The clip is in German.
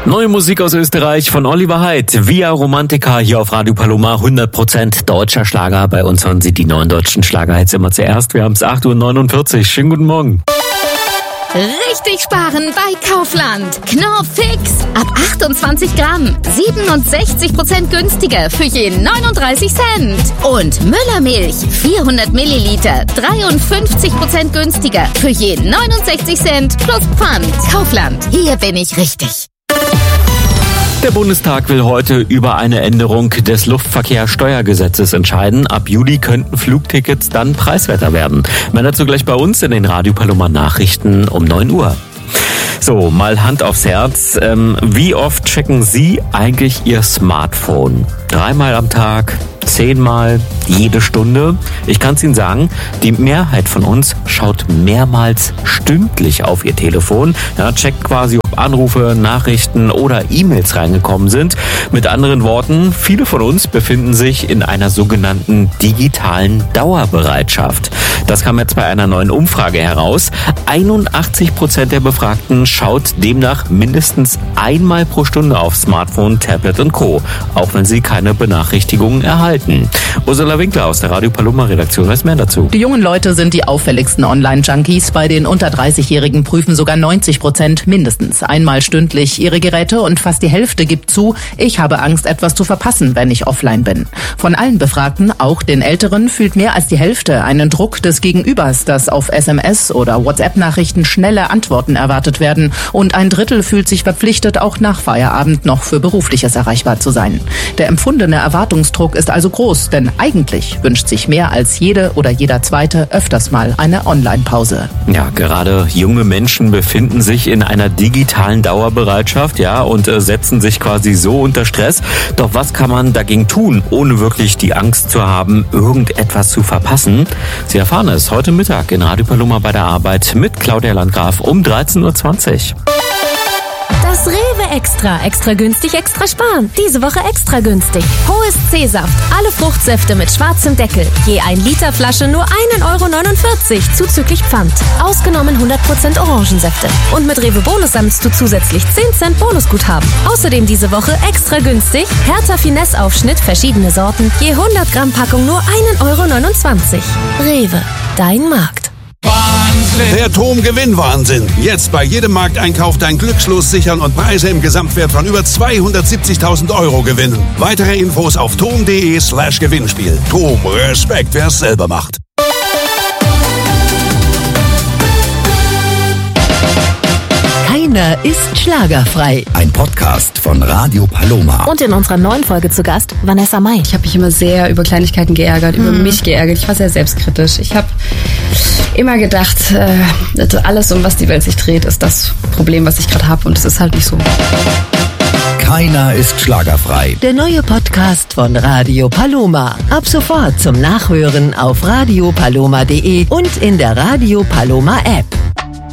Neue Musik aus Österreich von Oliver Haidt, Via Romantica hier auf Radio Paloma, 100% deutscher Schlager. Bei uns hören Sie die neuen deutschen Schlagerhits immer zuerst. Wir haben es 8:49 Uhr. Schönen guten Morgen. Richtig sparen bei Kaufland. Knorr Fix. Ab 28 Gramm. 67% günstiger für je 39 Cent. Und Müllermilch. 400 Milliliter. 53% günstiger für je 69 Cent plus Pfand. Kaufland. Hier bin ich richtig. Der Bundestag will heute über eine Änderung des Luftverkehrssteuergesetzes entscheiden. Ab Juli könnten Flugtickets dann preiswerter werden. Mehr dazu gleich bei uns in den Radio Paloma Nachrichten um 9 Uhr. So, mal Hand aufs Herz. Wie oft checken Sie eigentlich Ihr Smartphone? 3-mal am Tag? 10-mal? Jede Stunde? Ich kann es Ihnen sagen, die Mehrheit von uns schaut mehrmals stündlich auf ihr Telefon. Ja, checkt quasi, ob Anrufe, Nachrichten oder E-Mails reingekommen sind. Mit anderen Worten, viele von uns befinden sich in einer sogenannten digitalen Dauerbereitschaft. Das kam jetzt bei einer neuen Umfrage heraus. 81% der Befragten schaut demnach mindestens einmal pro Stunde auf Smartphone, Tablet und Co., auch wenn sie keine Benachrichtigungen erhalten. Ursula Winkler aus der Radio Paloma Redaktion weiß mehr dazu. Die jungen Leute sind die auffälligsten Online-Junkies. Bei den unter 30-Jährigen prüfen sogar 90% mindestens einmal stündlich ihre Geräte und fast die Hälfte gibt zu, ich habe Angst, etwas zu verpassen, wenn ich offline bin. Von allen Befragten, auch den Älteren, fühlt mehr als die Hälfte einen Druck des Gegenübers, dass auf SMS oder WhatsApp-Nachrichten schnelle Antworten erwartet werden. Und ein Drittel fühlt sich verpflichtet, auch nach Feierabend noch für Berufliches erreichbar zu sein. Der empfundene Erwartungsdruck ist also groß, denn eigentlich wünscht sich mehr als jede oder jeder Zweite öfters mal eine Online-Pause. Ja, gerade junge Menschen befinden sich in einer digitalen Dauerbereitschaft, ja, und setzen sich quasi so unter Stress. Doch was kann man dagegen tun, ohne wirklich die Angst zu haben, irgendetwas zu verpassen? Sie erfahren es heute Mittag in Radio Paloma bei der Arbeit mit Claudia Landgraf um 13:20 Uhr. Das Rewe Extra. Extra günstig, extra sparen. Diese Woche extra günstig. Hohes C-Saft. Alle Fruchtsäfte mit schwarzem Deckel. Je 1 Liter Flasche nur 1,49 € zuzüglich Pfand. Ausgenommen 100% Orangensäfte. Und mit Rewe Bonus sammelst du zusätzlich 10 Cent Bonusguthaben. Außerdem diese Woche extra günstig. Hertha Finesse Aufschnitt, verschiedene Sorten. Je 100 Gramm Packung nur 1,29 €. Rewe. Dein Markt. Der TOM-Gewinn-Wahnsinn. Jetzt bei jedem Markteinkauf dein Glückslos sichern und Preise im Gesamtwert von über 270.000 € gewinnen. Weitere Infos auf tom.de/Gewinnspiel. TOM, Respekt, wer es selber macht. Keiner ist schlagerfrei. Ein Podcast von Radio Paloma. Und in unserer neuen Folge zu Gast Vanessa Mai. Ich habe mich immer sehr über Kleinigkeiten geärgert, über mich geärgert. Ich war sehr selbstkritisch. Ich habe immer gedacht, alles, um was die Welt sich dreht, ist das Problem, was ich gerade habe. Und es ist halt nicht so. Keiner ist schlagerfrei. Der neue Podcast von Radio Paloma. Ab sofort zum Nachhören auf radiopaloma.de und in der Radio Paloma App.